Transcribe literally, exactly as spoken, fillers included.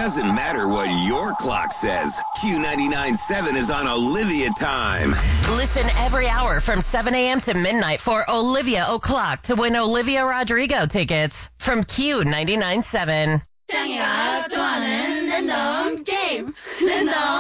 doesn't matter what your clock says. Q ninety-nine point seven is on Olivia time. Listen every hour from seven a.m. to midnight for Olivia O'Clock to win Olivia Rodrigo tickets from Q ninety-nine point seven. 짱이가 좋아하는 랜덤 게임 랜덤